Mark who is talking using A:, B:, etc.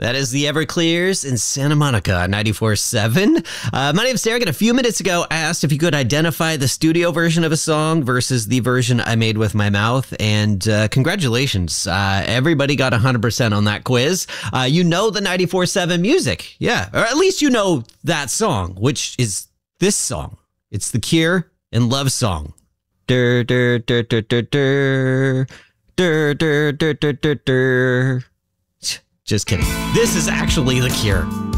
A: That is the Everclears in Santa Monica, 94.7. My name's Derek, and a few minutes ago, I asked if you could identify the studio version of a song versus the version I made with my mouth, and congratulations. Everybody got 100% on that quiz. You know the 94.7 music, yeah, or at least you know that song, which is this song. It's The Cure and Love Song. Dur, dur, dur, dur, dur, dur. Dur, dur, dur, dur, dur, dur. Just kidding. This is actually The Cure.